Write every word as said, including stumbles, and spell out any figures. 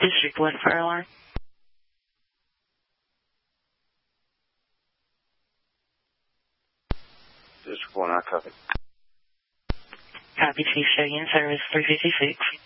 District one fire alarm. District one, I copy. Copy, Chief. Show you in service three fifty-six.